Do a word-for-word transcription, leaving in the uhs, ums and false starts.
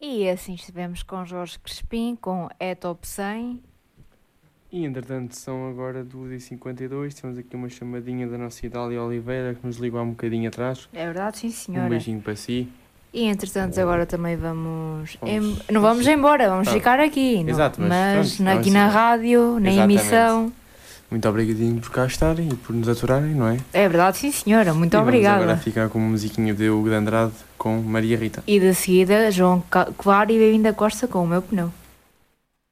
E assim estivemos com Jorge Crespim, com É Top cem. E entretanto são agora duas e cinquenta e dois, temos aqui uma chamadinha da nossa Idália Oliveira que nos ligou há um bocadinho atrás. É verdade, sim senhora. Um beijinho para si. E entretanto agora também vamos... Vamos- em- Não vamos embora, vamos Ah, ficar aqui. não- exato, mas mas pronto, na- não, aqui assim, na rádio, na exatamente. emissão. Muito obrigadinho por cá estarem e por nos aturarem, não é? É verdade, sim senhora, muito e vamos obrigada. agora ficar com uma musiquinha de Hugo de Andrade com Maria Rita. E de seguida, João Ca- Claro e Bem-vindo da Costa com o meu pneu.